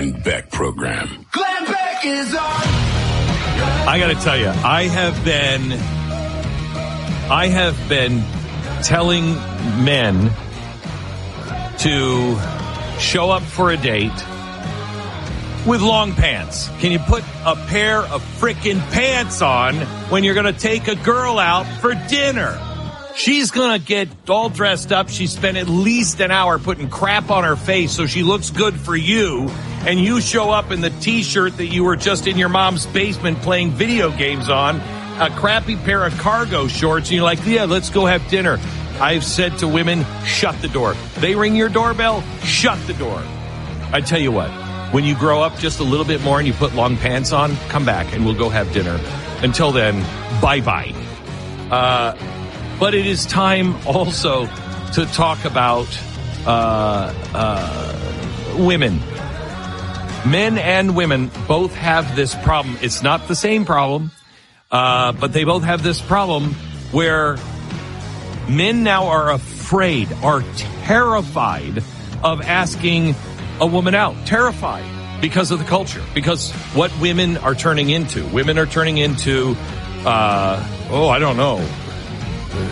Glenn Beck program. Glenn Beck is on. I got to tell you, I have been telling men to show up for a date with long pants. Can you put a pair of frickin' pants on when you're going to take a girl out for dinner? She's going to get all dressed up. She spent at least an hour putting crap on her face so she looks good for you. And you show up in the T-shirt that you were just in your mom's basement playing video games on, a crappy pair of cargo shorts, and you're like, yeah, let's go have dinner. I've said to women, shut the door. They ring your doorbell, shut the door. I tell you what, when you grow up just a little bit more and you put long pants on, come back and we'll go have dinner. Until then, bye-bye. But it is time also to talk about women. Men and women both have this problem. It's not the same problem, but they both have this problem where men now are afraid, are terrified of asking a woman out. Terrified because of the culture, because what women are turning into. Women are turning into, I don't know.